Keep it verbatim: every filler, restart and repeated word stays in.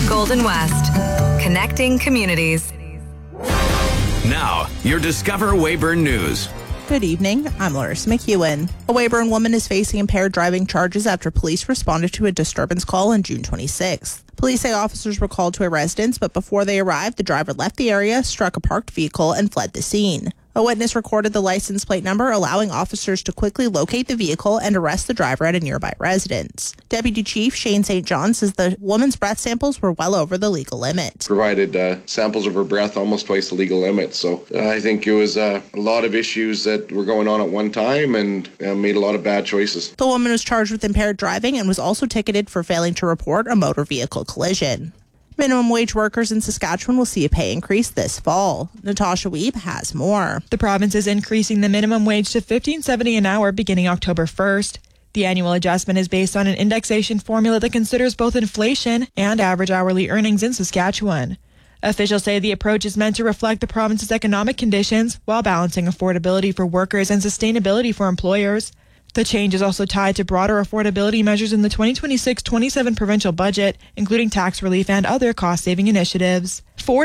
Golden West. Connecting communities. Now, your Discover Weyburn News. Good evening, I'm Larissa McEwen. A Weyburn woman is facing impaired driving charges after police responded to a disturbance call on June twenty-sixth. Police say officers were called to a residence, but before they arrived, the driver left the area, struck a parked vehicle, and fled the scene. A witness recorded the license plate number, allowing officers to quickly locate the vehicle and arrest the driver at a nearby residence. Deputy Chief Shane Saint John says the woman's breath samples were well over the legal limit. Provided uh, samples of her breath almost twice the legal limit. So uh, I think it was uh, a lot of issues that were going on at one time and uh, made a lot of bad choices. The woman was charged with impaired driving and was also ticketed for failing to report a motor vehicle collision. Minimum wage workers in Saskatchewan will see a pay increase this fall. Natasha Weeb has more. The province is increasing the minimum wage to fifteen seventy an hour beginning October first. The annual adjustment is based on an indexation formula that considers both inflation and average hourly earnings in Saskatchewan. Officials say the approach is meant to reflect the province's economic conditions while balancing affordability for workers and sustainability for employers. The change is also tied to broader affordability measures in the twenty twenty-six twenty-seven provincial budget, including tax relief and other cost-saving initiatives. For